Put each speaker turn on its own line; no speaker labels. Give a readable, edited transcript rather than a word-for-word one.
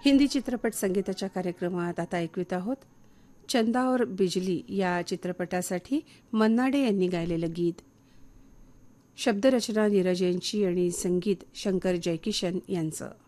हिंदी चित्रपट संगीताच्या कार्यक्रमात आता ऐकवित आहोत चंदा और बिजली या चित्रपटासाठी मन्ना डे यांनी गायलेलं गीत. शब्दरचना नीरज यांची आणि संगीत शंकर जयकिशन यांचं.